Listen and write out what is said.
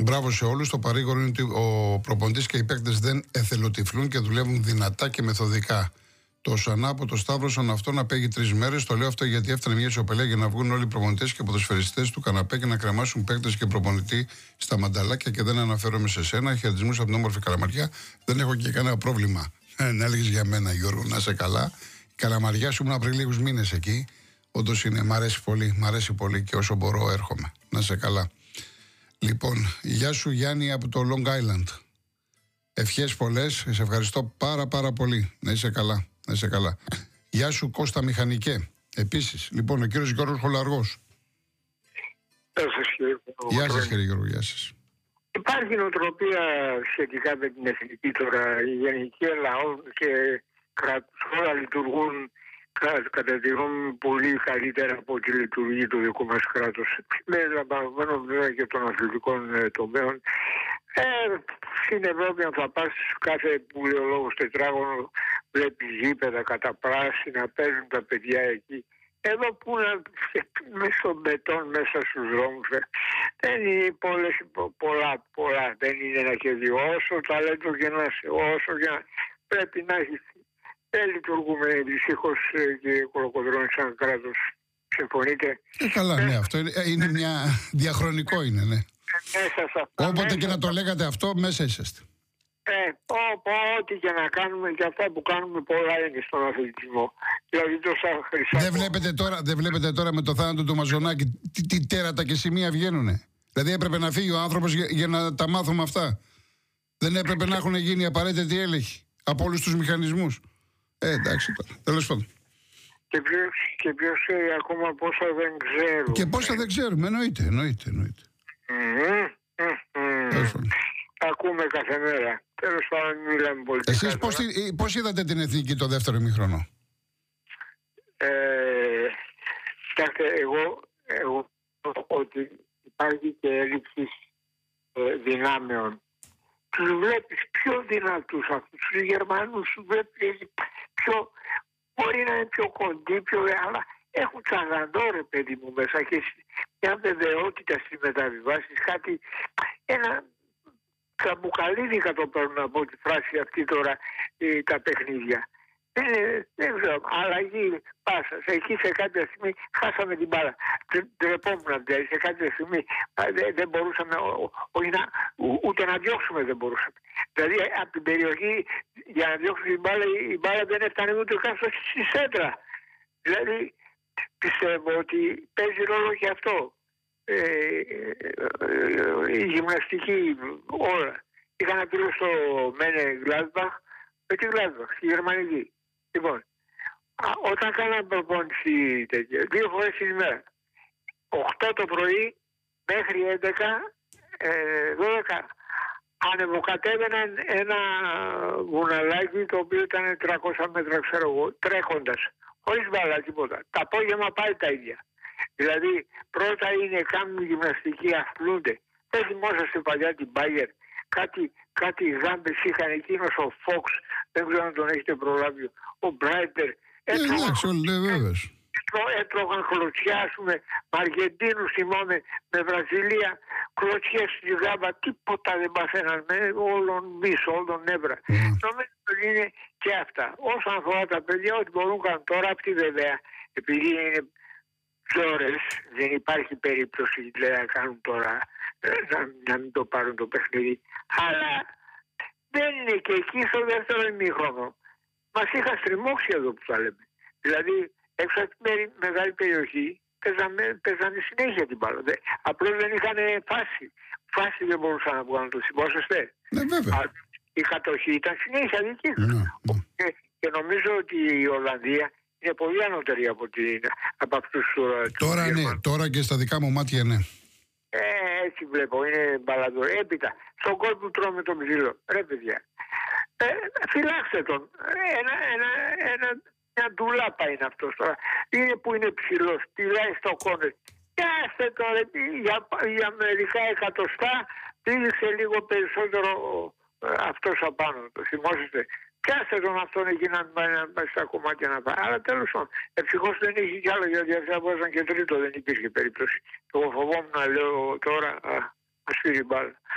Μπράβο σε όλους. Το παρήγορο είναι ότι ο προπονητής και οι παίκτες δεν εθελοτυφλούν και δουλεύουν δυνατά και μεθοδικά. Το Σανά από το Σταύρωσον αυτό να παίγει 3 μέρες. Το λέω αυτό γιατί έφτανε μια ισοπαλία για να βγουν όλοι οι προπονητές και ποδοσφαιριστές του καναπέ και να κρεμάσουν παίκτες και προπονητή στα μανταλάκια. Και δεν αναφέρομαι σε σένα. Χαιρετισμούς από την όμορφη Καλαμαριά. Δεν έχω και κανένα πρόβλημα να έλεγες για μένα, Γιώργο, να είσαι καλά. Η Καλαμαριά σου ήμουν πριν λίγους μήνες εκεί. Όντως είναι, μ' αρέσει πολύ και όσο μπορώ έρχομαι. Να είσαι καλά. Λοιπόν, γεια σου Γιάννη από το Long Island. Ευχές πολλές, σε ευχαριστώ πάρα πολύ. Να είσαι καλά, να είσαι καλά. Γεια σου Κώστα Μηχανικέ. Επίσης, λοιπόν, ο κύριος Γιώργος Χολαργός. Γεια σας κύριε Γιώργο, γεια σας. Υπάρχει νοοτροπία σχετικά με την εθνική τώρα, η γενική λαών και κράτους. Όλα λειτουργούν κατά τη γνώμη μου πολύ καλύτερα από ό,τι λειτουργεί το δικό μας κράτος. Με λαμβάνω βέβαια και των αθλητικών τομέων. Στην Ευρώπη αν θα πας κάθε πουλιολόγος τετράγωνο βλέπεις γήπεδα κατά πράσινα, παίζουν τα παιδιά εκεί. Εδώ που είναι μέσα στον μπετόν, μέσα στους δρόμους, δεν είναι πολλά, δεν είναι ένα και δύο. Όσο ταλέντο και να είσαι, όσο και να πρέπει να έχεις. Δεν λειτουργούμε δυστυχώς και κολοκοδρώνει σαν κράτος. Συμφωνείτε? Καλά, ναι, αυτό είναι μια διαχρονικό είναι, ναι. Όποτε και να το λέγατε αυτό, μέσα είσαστε. Ό,τι και να κάνουμε και αυτά που κάνουμε πολλά είναι στον αθλητισμό. Δηλαδή τόσα χρυσά. Δεν βλέπετε τώρα με το θάνατο του Μαζονάκη τι τέρατα και σημεία βγαίνουνε. Δηλαδή έπρεπε να φύγει ο άνθρωπος για να τα μάθουμε αυτά. Δεν έπρεπε να έχουν γίνει απαραίτητοι έλεγχοι από όλους τους μηχανισμούς. Εντάξει τώρα, τέλος πάντων. Και ποιος ξέρει ακόμα πόσα δεν ξέρουμε. Και πόσα δεν ξέρουμε, εννοείται. Ακούμε κάθε μέρα. Τέλος πάντων, μιλάμε πολιτικά. Εσείς πώς είδατε την εθνική το δεύτερο ημίχρονο? Κοιτάξτε, εγώ ότι υπάρχει και έλλειψη δυνάμεων. Τους βλέπεις πιο δυνατούς αυτούς τους Γερμανούς, τους βλέπεις πιο, μπορεί να είναι πιο κοντοί, αλλά έχουν τσαγαντό ρε παιδί μου μέσα και μια βεβαιότητα στις μεταβιβάσεις, ένα καμπουκαλίδικα το παίρνουν από τη φράση αυτή τώρα τα παιχνίδια. Δεν ξέρω, αλλαγή πάσας. Εκεί σε κάποια στιγμή χάσαμε την μπάλα. Τρεπόμουν δηλαδή σε κάποια στιγμή. Δεν μπορούσαμε, ούτε να διώξουμε δεν μπορούσαμε. Δηλαδή από την περιοχή για να διώξουμε την μπάλα, η μπάλα δεν έφτανε ούτε καν στη σέντρα. Δηλαδή πιστεύω ότι παίζει ρόλο και αυτό. Η γυμναστική όλα. Είχα να πει στο Μένε Γκλάντμπαχ με τη Γκλάντμπαχ, στη γερμανική. Λοιπόν, όταν κάναμε προπόνηση 2 φορές την ημέρα, 8 το πρωί μέχρι 11, 12, ανεβοκατέβαιναν ένα βουναλάκι το οποίο ήταν 300 μέτρα, ξέρω εγώ, τρέχοντας, χωρίς μπάλα τίποτα. Τα απόγευμα πάλι τα ίδια. Δηλαδή, πρώτα είναι κάνουν γυμναστική, αθλούνται. Δεν θυμόσαστε παλιά την Μπάγερ. Κάτι γάμπες είχαν, εκείνος ο Φόξ, δεν ξέρω αν τον έχετε προλάβει, ο Μπράιτερ. Έτρωγαν κλωτσιά, ας πούμε, με Αργεντίνους θυμάμαι, με Βραζιλία, κλωτσιές στη γάμπα, τίποτα δεν παθαίναν, με όλων νεύρα. Νομίζω ότι είναι και αυτά. Όσον αφορά τα παιδιά, ό,τι μπορούν κάνουν τώρα, αυτή βέβαια, επειδή είναι ώρες, δεν υπάρχει περίπτωση να κάνουν τώρα να μην το πάρουν το παιχνίδι, αλλά δεν είναι και εκεί στο δεύτερο ημίχρονο μας είχαν στριμώξει εδώ που τα λέμε, δηλαδή έξω από τη μεγάλη περιοχή παίζανε συνέχεια την μπάλα, απλώς δεν είχαν φάση δεν μπορούσαν να βγάλουν, το θυμόσαστε? Ναι, βέβαια. Η κατοχή ήταν συνέχεια δική τους. Και νομίζω ότι η Ολλανδία είναι πολύ ανώτερη από αυτούς. Τώρα ναι, τώρα και στα δικά μου μάτια ναι. Έτσι βλέπω, είναι μπαλαντορ. Έπειτα, στον κόλ που τρώμε τον ψήλο. Ρε παιδιά, φυλάξτε τον. Μια ντουλάπα είναι αυτός τώρα. Είναι που είναι ψηλός, πηδάει στο κόνε. Πιάστε τώρα, για μερικά εκατοστά πήδηξε λίγο περισσότερο αυτός απάνω. Το θυμόσαστε? Πιάστε τον αυτόν εκεί να πάει στα κομμάτια να πάει. Αλλά τέλος πάντων, ευτυχώς δεν έχει κι άλλο, γιατί αυτά μπορούσαν και τρίτο, δεν υπήρχε περίπτωση. Εγώ φοβόμουν να λέω τώρα, ας φύγει μπάλα.